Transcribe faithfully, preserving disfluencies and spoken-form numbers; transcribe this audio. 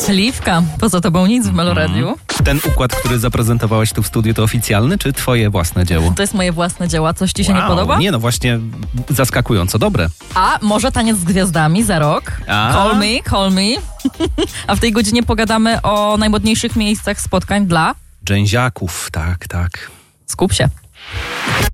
Śliwka. Poza tobą nic w Meloradiu. Ten układ, który zaprezentowałaś tu w studiu, to oficjalny, czy twoje własne dzieło? To jest moje własne dzieło. Coś ci się Wow, nie podoba? Nie, no właśnie zaskakująco dobre. A może Taniec z gwiazdami za rok? A? Call me, call me. A w tej godzinie pogadamy o najmodniejszych miejscach spotkań dla... Dżęziaków, tak, tak. Skup się.